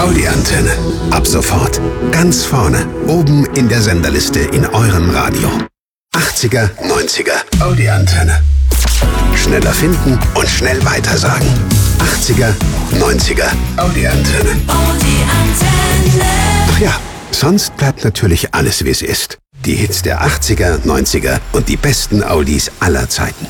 Audi-Antenne. Ab sofort ganz vorne, oben in der Senderliste in eurem Radio. 80er, 90er, Audi-Antenne. Schneller finden und schnell weitersagen. 80er, 90er, Audi-Antenne. Ach ja, sonst bleibt natürlich alles, wie es ist. Die Hits der 80er, 90er und die besten Audis aller Zeiten.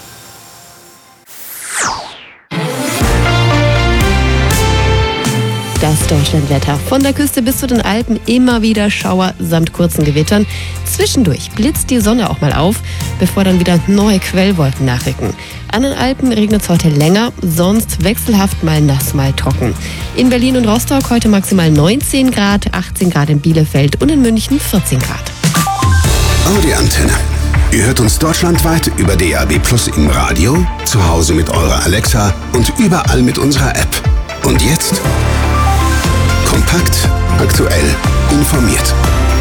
Das Deutschlandwetter. Von der Küste bis zu den Alpen immer wieder Schauer samt kurzen Gewittern. Zwischendurch blitzt die Sonne auch mal auf, bevor dann wieder neue Quellwolken nachrücken. An den Alpen regnet es heute länger, sonst wechselhaft mal nass, mal trocken. In Berlin und Rostock heute maximal 19 Grad, 18 Grad in Bielefeld und in München 14 Grad. Audi-Antenne. Ihr hört uns deutschlandweit über DAB+ im Radio, zu Hause mit eurer Alexa und überall mit unserer App. Und jetzt kompakt, aktuell, informiert.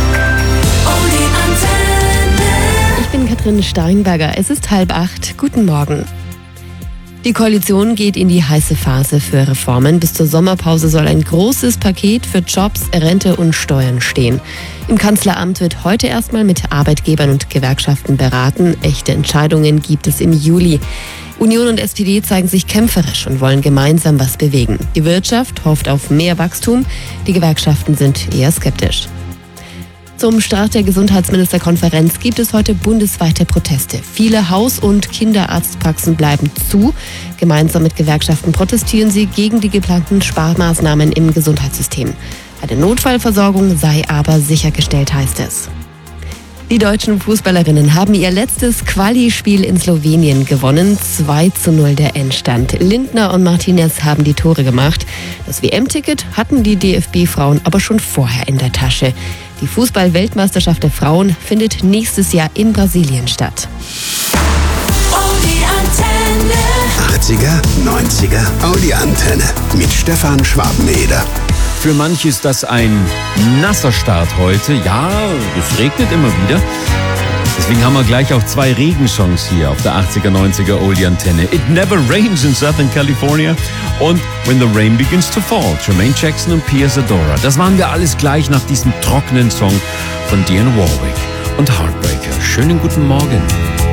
Ich bin Katrin Steinberger. Es ist 7:30. Guten Morgen. Die Koalition geht in die heiße Phase für Reformen. Bis zur Sommerpause soll ein großes Paket für Jobs, Rente und Steuern stehen. Im Kanzleramt wird heute erstmal mit Arbeitgebern und Gewerkschaften beraten. Echte Entscheidungen gibt es im Juli. Union und SPD zeigen sich kämpferisch und wollen gemeinsam was bewegen. Die Wirtschaft hofft auf mehr Wachstum. Die Gewerkschaften sind eher skeptisch. Zum Start der Gesundheitsministerkonferenz gibt es heute bundesweite Proteste. Viele Haus- und Kinderarztpraxen bleiben zu. Gemeinsam mit Gewerkschaften protestieren sie gegen die geplanten Sparmaßnahmen im Gesundheitssystem. Eine Notfallversorgung sei aber sichergestellt, heißt es. Die deutschen Fußballerinnen haben ihr letztes Quali-Spiel in Slowenien gewonnen. 2:0 der Endstand. Lindner und Martinez haben die Tore gemacht. Das WM-Ticket hatten die DFB-Frauen aber schon vorher in der Tasche. Die Fußball-Weltmeisterschaft der Frauen findet nächstes Jahr in Brasilien statt. 80er, 90er, Audi-Antenne mit Stefan Schwabeneder. Für manche ist das ein nasser Start heute. Ja, es regnet immer wieder. Deswegen haben wir gleich auch 2 Regenchance hier auf der 80er, 90er Audi-Antenne. It Never Rains in Southern California und When the Rain Begins to Fall. Jermaine Jackson und Pia Zadora. Das waren wir alles gleich nach diesem trockenen Song von Dionne Warwick und Heartbreaker. Schönen guten Morgen.